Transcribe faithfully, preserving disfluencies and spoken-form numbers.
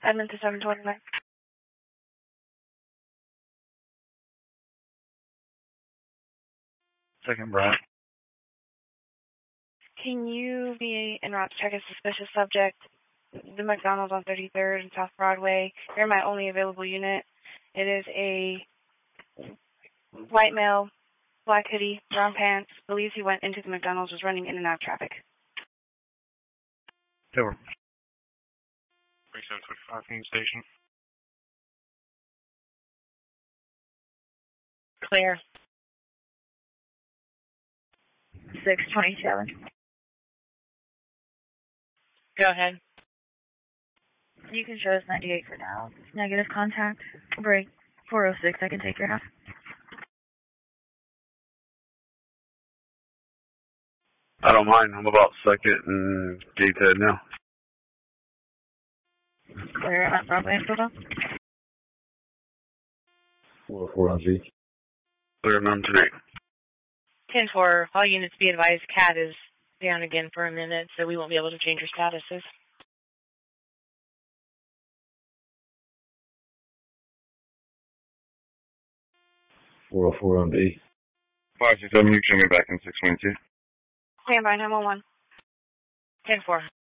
Admin to seven twenty-nine. Second, Brian. Can you be en route to check a suspicious subject? The McDonald's on thirty-third and South Broadway. You're my only available unit. It is a white male, black hoodie, brown pants. Believes he went into the McDonald's, was running in and out of traffic. Over. thirty-seven twenty-five Union Station. Clear. six twenty-seven. Go ahead. You can show us ninety-eight for now. Negative contact. Break. four oh six. I can take your half. I don't mind. I'm about second and Gatehead now. Clear on Broadway and Silva. four oh four on Z. Clear none tonight. ten four, all units be advised, Cat is down again for a minute, so we won't be able to change your statuses. four oh four on B. five six seven, you can show me back in six twenty-two. Stand by nine one one. ten four.